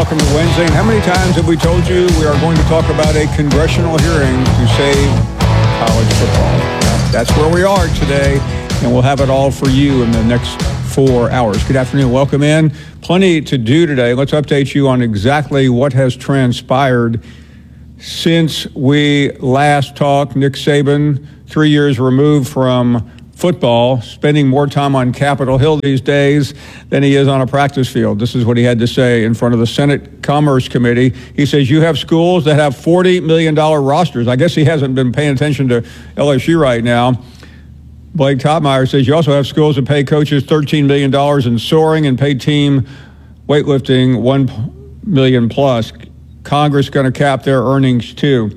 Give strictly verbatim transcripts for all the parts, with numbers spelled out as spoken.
welcome to Wednesday. And how many times have we told you we are going to talk about a congressional hearing to save college football? That's where we are today, and we'll have it all for you in the next four hours. Good afternoon. Welcome in. Plenty to do today. Let's update you on exactly what has transpired since we last talked. Nick Saban, three years removed from football, spending more time on Capitol Hill these days than he is on a practice field. This is what he had to say in front of the Senate Commerce Committee. He says, you have schools that have forty million dollars rosters. I guess he hasn't been paying attention to L S U right now. Blake Topmeyer says you also have schools that pay coaches thirteen million dollars in soaring and pay team weightlifting one million dollars plus. Congress going to cap their earnings too.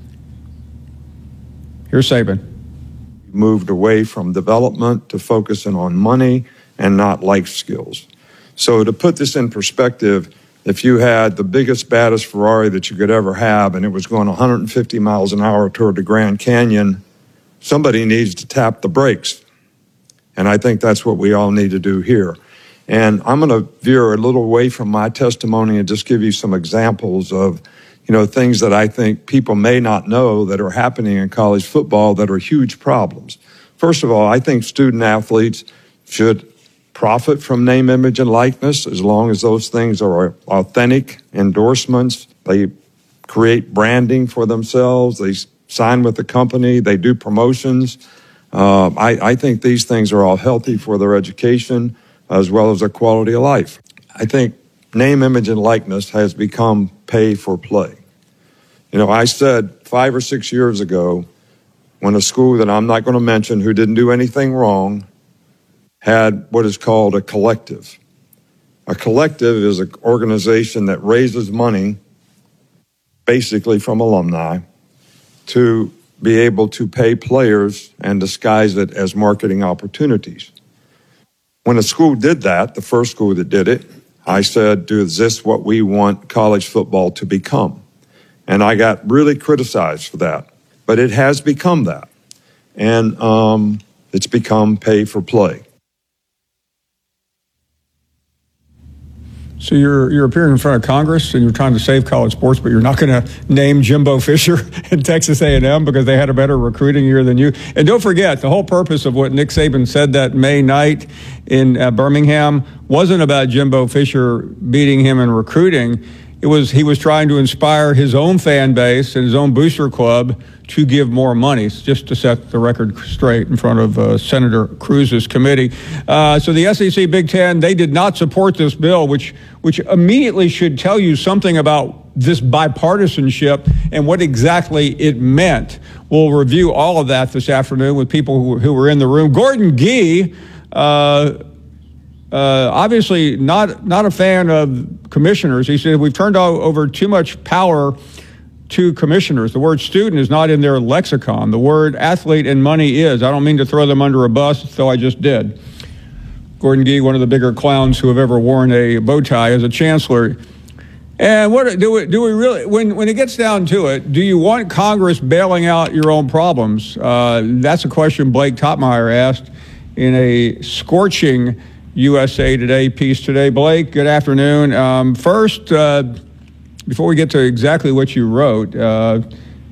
Here's Saban. Moved away from development to focusing on money and not life skills. So to put this in perspective, if you had the biggest, baddest Ferrari that you could ever have and it was going one hundred fifty miles an hour toward the Grand Canyon, somebody needs to tap the brakes. And I think that's what we all need to do here. And I'm going to veer a little away from my testimony and just give you some examples of you know, things that I think people may not know that are happening in college football that are huge problems. First of all, I think student athletes should profit from name, image, and likeness as long as those things are authentic endorsements. They create branding for themselves. They sign with the company. They do promotions. Uh, I, I think these things are all healthy for their education as well as their quality of life. I think name, image, and likeness has become pay for play. You know, I said five or six years ago when a school that I'm not going to mention who didn't do anything wrong had what is called a collective. A collective is an organization that raises money basically from alumni to be able to pay players and disguise it as marketing opportunities. When a school did that, the first school that did it, I said, is this what we want college football to become? And I got really criticized for that. But it has become that. And um, it's become pay for play. So you're you're appearing in front of Congress and you're trying to save college sports, but you're not going to name Jimbo Fisher and Texas A and M because they had a better recruiting year than you. And don't forget, the whole purpose of what Nick Saban said that May night in uh, Birmingham wasn't about Jimbo Fisher beating him in recruiting. It was he was trying to inspire his own fan base and his own booster club to give more money, just to set the record straight in front of uh, Senator Cruz's committee. Uh, so the S E C Big Ten, they did not support this bill, which which immediately should tell you something about this bipartisanship and what exactly it meant. We'll review all of that this afternoon with people who, who were in the room. Gordon Gee, uh, Uh, obviously not not a fan of commissioners. He said we've turned over too much power to commissioners. The word student is not in their lexicon. The word athlete and money is. I don't mean to throw them under a bus, though I just did. Gordon Gee, one of the bigger clowns who have ever worn a bow tie as a chancellor. And what do we, do we really, when, when it gets down to it, do you want Congress bailing out your own problems? Uh, that's a question Blake Topmeyer asked in a scorching U S A Today piece today. Blake, good afternoon. Um, first, uh, before we get to exactly what you wrote, uh,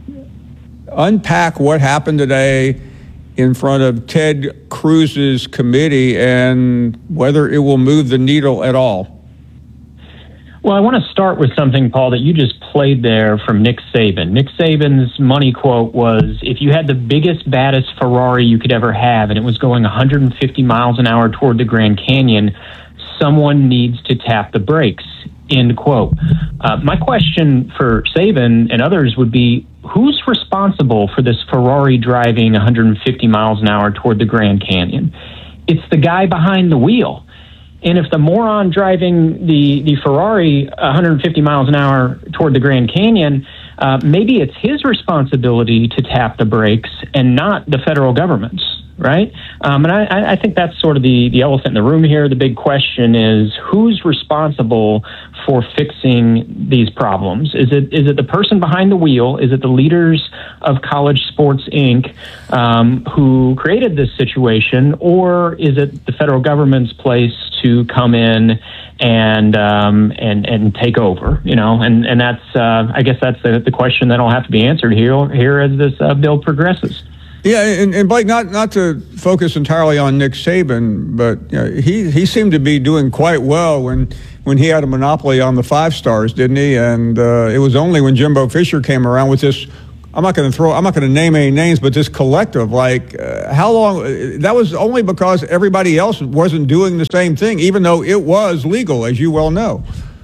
unpack what happened today in front of Ted Cruz's committee and whether it will move the needle at all. Well, I want to start with something, Paul, that you just played there from Nick Saban. Nick Saban's money quote was, if you had the biggest, baddest Ferrari you could ever have and it was going one hundred fifty miles an hour toward the Grand Canyon, someone needs to tap the brakes, end quote. Uh, my question for Saban and others would be, who's responsible for this Ferrari driving one hundred fifty miles an hour toward the Grand Canyon? It's the guy behind the wheel. And if the moron driving the, the Ferrari one hundred fifty miles an hour toward the Grand Canyon, uh, maybe it's his responsibility to tap the brakes and not the federal government's, right? Um, and I, I think that's sort of the, the elephant in the room here. The big question is, who's responsible for fixing these problems? Is it is it the person behind the wheel? Is it the leaders of College Sports, Incorporated, um, who created this situation? Or is it the federal government's place to come in and um, and and take over. You know, and and that's uh, I guess that's the, the question that'll have to be answered here here as this uh, bill progresses. Yeah, and, and Blake, not not to focus entirely on Nick Saban, but you know, he he seemed to be doing quite well when when he had a monopoly on the five stars, didn't he? And uh, it was only when Jimbo Fisher came around with this. I'm not going to throw. I'm not going to name any names, but this collective, like uh, how long? That was only because everybody else wasn't doing the same thing, even though it was legal, as you well know.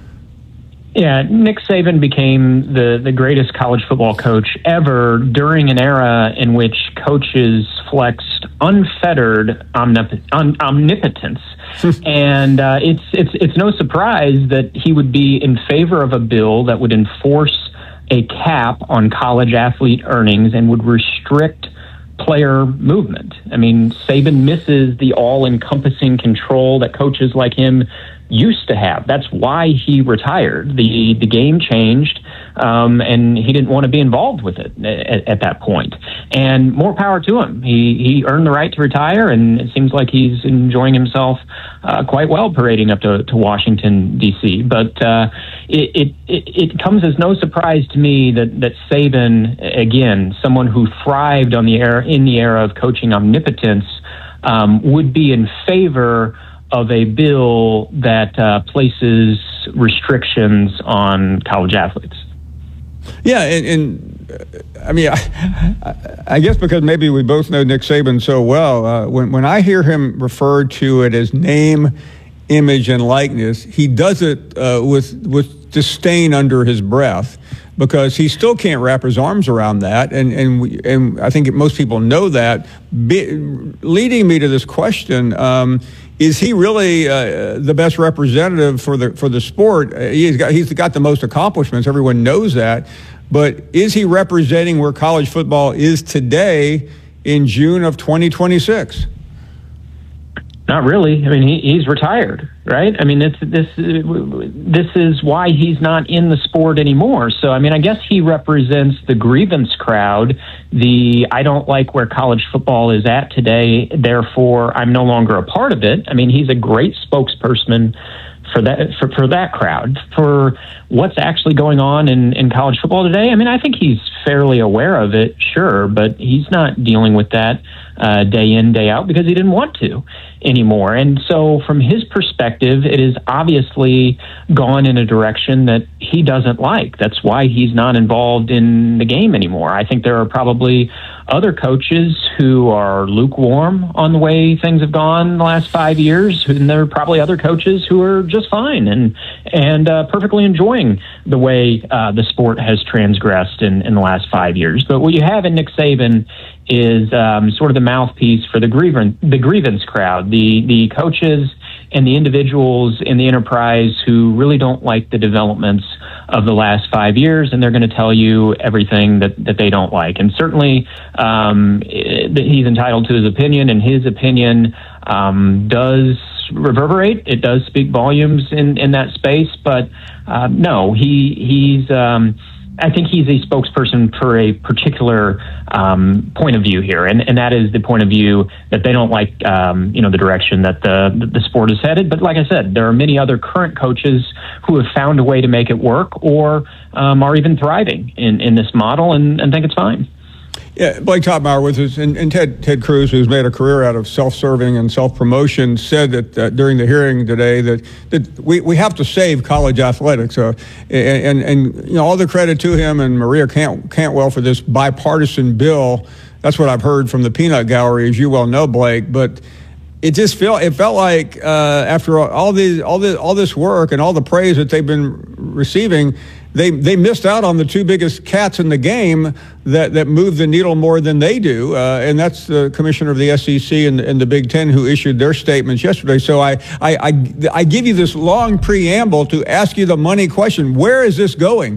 Yeah, Nick Saban became the, the greatest college football coach ever during an era in which coaches flexed unfettered omnip- om- omnipotence. and uh, it's it's it's no surprise that he would be in favor of a bill that would enforce a cap on college athlete earnings and would restrict player movement. I mean, Saban misses the all-encompassing control that coaches like him used to have. That's why he retired. The the game changed, um, and he didn't want to be involved with it at, at that point. And more power to him. He he earned the right to retire, and it seems like he's enjoying himself uh, quite well parading up to, to Washington, D C. But uh, it, it, it, it comes as no surprise to me that, that Saban, again, someone who thrived on the era, in the era of coaching omnipotence, um, would be in favor of a bill that uh, places restrictions on college athletes. Yeah, and, and uh, I mean, I, I guess because maybe we both know Nick Saban so well, uh, when, when I hear him referred to it as name, image, and likeness, he does it uh, with, with disdain under his breath, because he still can't wrap his arms around that, and and we, and I think most people know that. Be, leading me to this question: um, is he really uh, the best representative for the for the sport? Uh, he's got he's got the most accomplishments. Everyone knows that, but is he representing where college football is today in June of twenty twenty-six? Not really. I mean, he, he's retired, right? I mean, it's, this this is why he's not in the sport anymore. So, I mean, I guess he represents the grievance crowd, the I don't like where college football is at today, therefore I'm no longer a part of it. I mean, he's a great spokesperson for that for, for that crowd. For what's actually going on in, in college football today, I mean, I think he's fairly aware of it, sure, but he's not dealing with that uh, day in, day out because he didn't want to anymore. And so from his perspective, it is obviously gone in a direction that he doesn't like. That's why he's not involved in the game anymore. I think there are probably other coaches who are lukewarm on the way things have gone the last five years, and there are probably other coaches who are just fine and and uh, perfectly enjoying the way uh, the sport has transgressed in, in the last five years. But what you have in Nick Saban is um, sort of the mouthpiece for the grievance the grievance crowd, the the coaches and the individuals in the enterprise who really don't like the developments of the last five years, and they're going to tell you everything that, that they don't like. And certainly um, he's entitled to his opinion, and his opinion um, does reverberate. It does speak volumes in, in that space, but uh, no, he he's... Um, I think he's a spokesperson for a particular um, point of view here, and, and that is the point of view that they don't like, um, you know, the direction that the the sport is headed. But like I said, there are many other current coaches who have found a way to make it work, or um, are even thriving in, in this model, and, and think it's fine. Yeah, Blake Toppmeyer with us, and, and Ted Ted Cruz, who's made a career out of self-serving and self-promotion, said that uh, during the hearing today that, that we, we have to save college athletics. Uh, and, and, and, you know, all the credit to him and Maria Cant- Cantwell for this bipartisan bill. That's what I've heard from the peanut gallery, as you well know, Blake. But it just felt it felt like uh, after all these all this all this work and all the praise that they've been receiving, they they missed out on the two biggest cats in the game that, that move the needle more than they do, uh, and that's the commissioner of the S E C and, and the Big Ten, who issued their statements yesterday. So I, I I I give you this long preamble to ask you the money question: where is this going?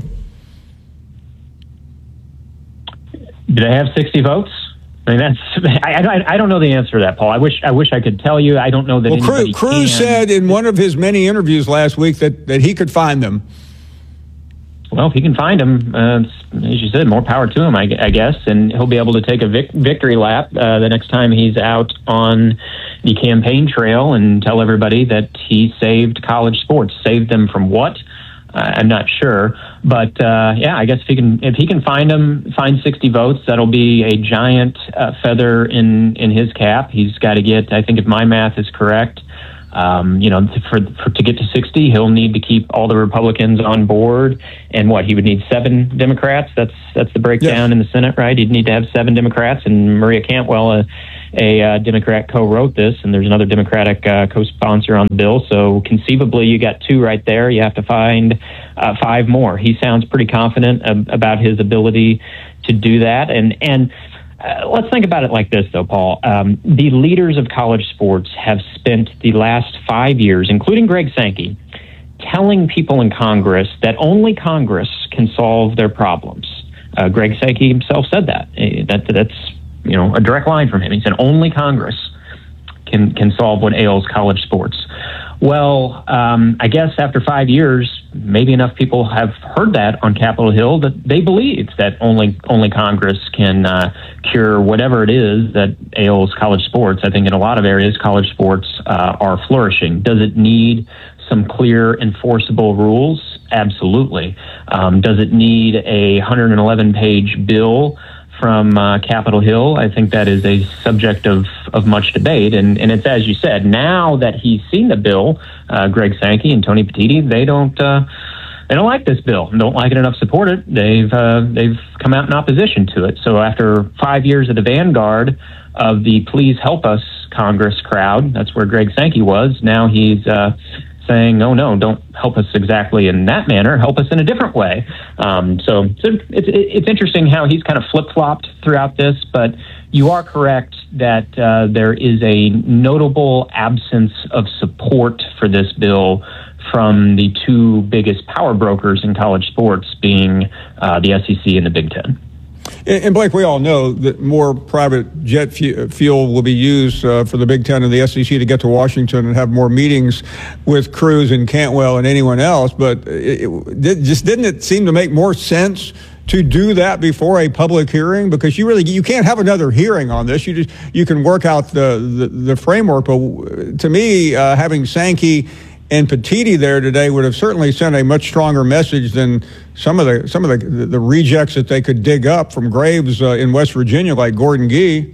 Do they have sixty votes? I mean, that's I, I, I don't know the answer to that, Paul. I wish I wish I could tell you. I don't know that well, anybody Cruz, Cruz can. said in one of his many interviews last week that, that he could find them. Well, if he can find him, uh, as you said, more power to him, I, I guess, and he'll be able to take a vic- victory lap uh, the next time he's out on the campaign trail and tell everybody that he saved college sports. Saved them from what? Uh, I'm not sure, but uh, yeah, I guess if he can, if he can find him, find sixty votes, that'll be a giant uh, feather in in his cap. He's got to get, I think, if my math is correct. Um, you know, for, for to get to sixty, he'll need to keep all the Republicans on board. And what, he would need seven Democrats? That's that's the breakdown yes. in the Senate, right? He'd need to have seven Democrats. And Maria Cantwell, a, a uh, Democrat, co-wrote this, and there's another Democratic uh, co-sponsor on the bill. So conceivably, you got two right there. You have to find uh, five more. He sounds pretty confident ab- about his ability to do that. And and. Uh, let's think about it like this, though, Paul. Um, the leaders of college sports have spent the last five years, including Greg Sankey, telling people in Congress that only Congress can solve their problems. Uh, Greg Sankey himself said that. Uh, that. That's you know a direct line from him. He said only Congress can can solve what ails college sports. Well, um, I guess after five years, maybe enough people have heard that on Capitol Hill that they believe that only only Congress can uh, cure whatever it is that ails college sports. I think in a lot of areas, college sports uh, are flourishing. Does it need some clear, enforceable rules? Absolutely. Um, does it need a one hundred eleven page bill from uh, Capitol Hill? I think that is a subject of, of much debate. And, and it's, as you said, now that he's seen the bill, uh, Greg Sankey and Tony Petitti, they don't uh, they don't like this bill, don't like it enough to support it. They've, uh, they've come out in opposition to it. So after five years at the vanguard of the Please Help Us Congress crowd, that's where Greg Sankey was, now he's uh, saying, oh, no, don't help us exactly in that manner. Help us in a different way. Um, so, so it's, it's interesting how he's kind of flip-flopped throughout this, but you are correct that uh, there is a notable absence of support for this bill from the two biggest power brokers in college sports, being uh, the S E C and the Big Ten. And Blake, we all know that more private jet fuel will be used uh, for the Big Ten and the S E C to get to Washington and have more meetings with Cruz and Cantwell and anyone else. But it, it just didn't it seem to make more sense to do that before a public hearing? Because you really you can't have another hearing on this. You just you can work out the the, the framework. But to me, uh, having Sankey and Petitti there today would have certainly sent a much stronger message than some of the some of the the rejects that they could dig up from graves uh, in West Virginia, like Gordon Gee.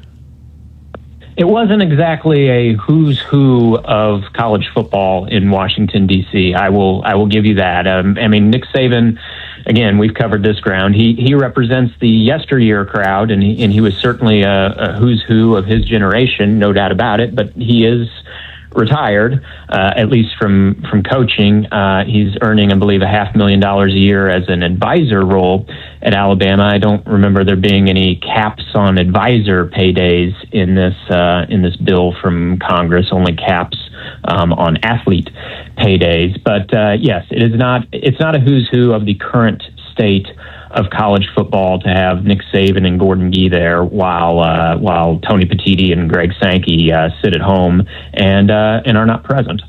It wasn't exactly a who's who of college football in Washington, D C. I will I will give you that. Um, I mean, Nick Saban, again, we've covered this ground. He he represents the yesteryear crowd, and he, and he was certainly a, a who's who of his generation, no doubt about it. But he is retired, uh, at least from from coaching. Uh, he's earning, I believe, a half million dollars a year as an advisor role at Alabama. I don't remember there being any caps on advisor paydays in this uh, in this bill from Congress. Only caps um, on athlete paydays. But uh, yes, it is not. It's not a who's who of the current state of college football to have Nick Saban and Gordon Gee there while uh, while Tony Petitti and Greg Sankey uh, sit at home and uh, and are not present.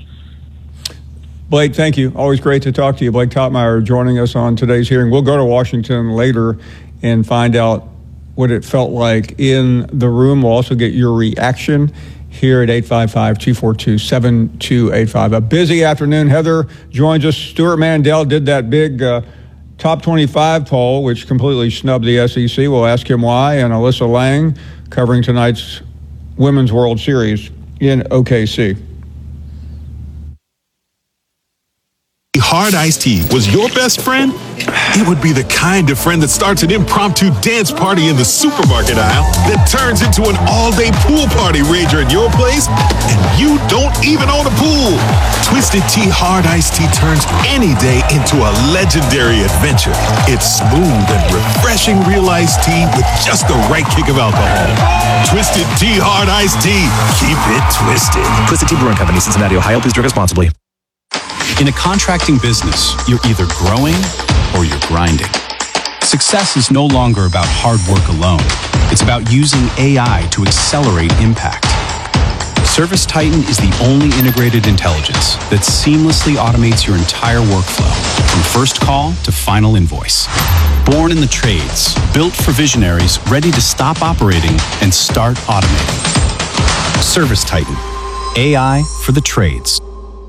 Blake, thank you. Always great to talk to you. Blake Toppmeyer joining us on today's hearing. We'll go to Washington later and find out what it felt like in the room. We'll also get your reaction here at eight five five, two four two, seven two eight five. A busy afternoon. Heather joins us. Stuart Mandel did that big uh, Top twenty-five poll, which completely snubbed the S E C. We'll ask him why. And Alyssa Lang covering tonight's Women's World Series in O K C. Hard iced tea was your best friend? It would be the kind of friend that starts an impromptu dance party in the supermarket aisle that turns into an all-day pool party rager at your place, and you don't even own a pool. Twisted Tea Hard Iced Tea turns any day into a legendary adventure. It's smooth and refreshing real iced tea with just the right kick of alcohol. Twisted Tea Hard Iced Tea. Keep it twisted. Twisted Tea Brewing Company, Cincinnati, Ohio. Please drink responsibly. In a contracting business, you're either growing or you're grinding. Success is no longer about hard work alone. It's about using A I to accelerate impact. Service Titan is the only integrated intelligence that seamlessly automates your entire workflow, from first call to final invoice. Born in the trades, built for visionaries ready to stop operating and start automating. Service Titan, A I for the trades.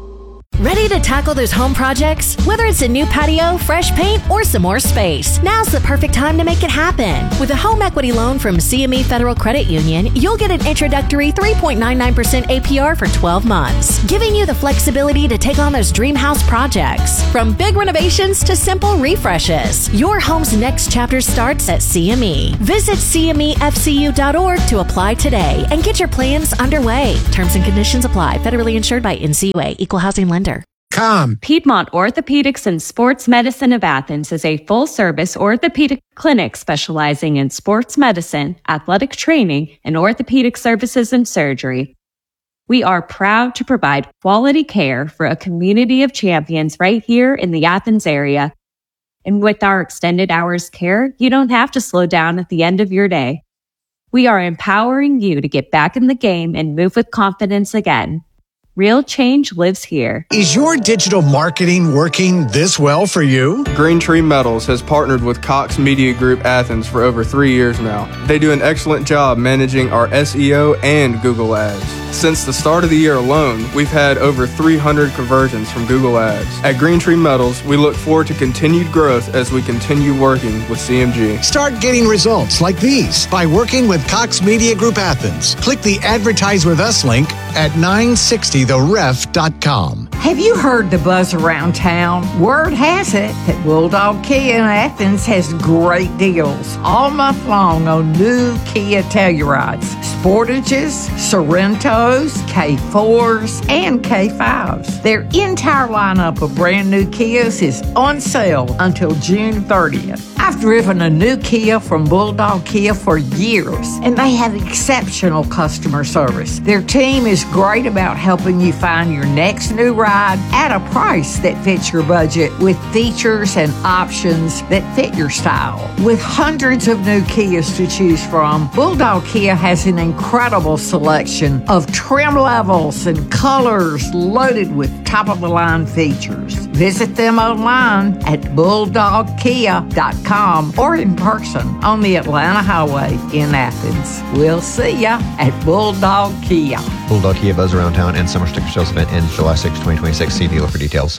Ready to tackle those home projects? Whether it's a new patio, fresh paint, or some more space, now's the perfect time to make it happen. With a home equity loan from C M E Federal Credit Union, you'll get an introductory three point nine nine percent A P R for twelve months, giving you the flexibility to take on those dream house projects. From big renovations to simple refreshes, your home's next chapter starts at C M E. Visit C M E F C U dot org to apply today and get your plans underway. Terms and conditions apply. Federally insured by N C U A. Equal housing lender. Com. Piedmont Orthopedics and Sports Medicine of Athens is a full-service orthopedic clinic specializing in sports medicine, athletic training, and orthopedic services and surgery. We are proud to provide quality care for a community of champions right here in the Athens area. And with our extended hours care, you don't have to slow down at the end of your day. We are empowering you to get back in the game and move with confidence again. Real change lives here. Is your digital marketing working this well for you? Green Tree Metals has partnered with Cox Media Group Athens for over three years now. They do an excellent job managing our S E O and Google Ads. Since the start of the year alone, we've had over three hundred conversions from Google Ads. At Green Tree Metals, we look forward to continued growth as we continue working with C M G. Start getting results like these by working with Cox Media Group Athens. Click the Advertise With Us link at nine sixty the ref dot com. Have you heard the buzz around town? Word has it that Bulldog Kia in Athens has great deals all month long on new Kia Tellurides, Sportages, Sorrentos, K fours, and K fives. Their entire lineup of brand new Kias is on sale until June thirtieth. I've driven a new Kia from Bulldog Kia for years, and they have exceptional customer service. Their team is great about helping you find your next new ride at a price that fits your budget with features and options that fit your style. With hundreds of new Kias to choose from, Bulldog Kia has an incredible selection of trim levels and colors loaded with top-of-the-line features. Visit them online at bulldog kia dot com or in person on the Atlanta Highway in Athens. We'll see ya at Bulldog Kia. Bulldog Kia Buzz Around Town and Summer Sticker Sales event ends July sixth, twenty twenty-six. See dealer for details.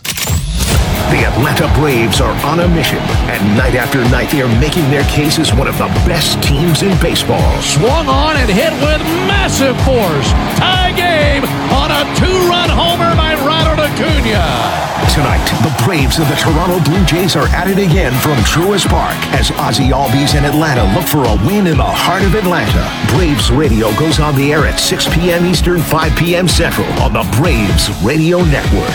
The Atlanta Braves are on a mission, and night after night they are making their case as one of the best teams in baseball. Swung on and hit with massive force. Tie game on a two-run homer by Ronald Acuna. Tonight, the Braves of the Toronto Blue Jays are at it again from Truist Park as Ozzie Albies and Atlanta look for a win in the heart of Atlanta. Braves Radio goes on the air at six p.m. Eastern, five p.m. Central on the Braves Radio Network.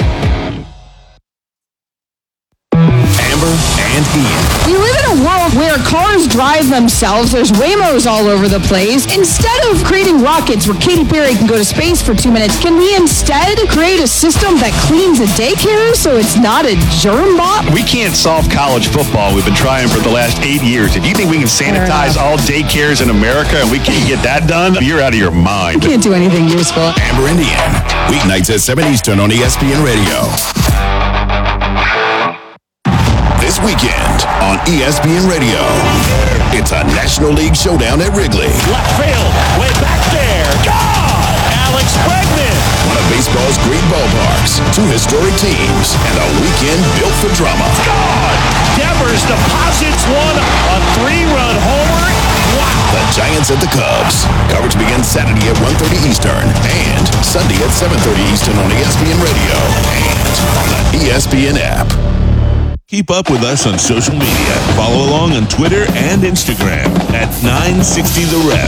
And Ian. We live in a world where cars drive themselves. There's Waymos all over the place. Instead of creating rockets where Katy Perry can go to space for two minutes, can we instead create a system that cleans a daycare so it's not a germ bomb? We can't solve college football. We've been trying for the last eight years. If you think we can sanitize all daycares in America and we can't get that done, you're out of your mind. We can't do anything useful. Amber and Ian. Weeknights at seven Eastern on E S P N Radio. This weekend on E S P N Radio, it's a National League showdown at Wrigley. Left field, way back there. God! Alex Bregman. One of baseball's great ballparks, two historic teams, and a weekend built for drama. God! Devers deposits one, a three-run homer. Wow! The Giants at the Cubs. Coverage begins Saturday at one thirty Eastern and Sunday at seven thirty Eastern on E S P N Radio and on the E S P N app. Keep up with us on social media. Follow along on Twitter and Instagram at nine sixty the ref.